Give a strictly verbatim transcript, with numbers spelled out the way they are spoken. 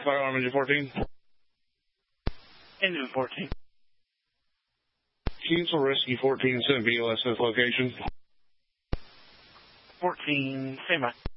Firearm engine fourteen. Engine fourteen. Cancel Rescue fourteen, send V O S S location. fourteen, stand by.